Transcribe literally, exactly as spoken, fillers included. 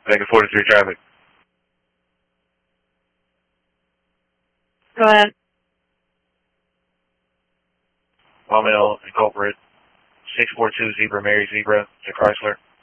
Vega forty-three traffic. Go ahead. Palmetto and culprit. six four two Zebra Mary Zebra to Chrysler.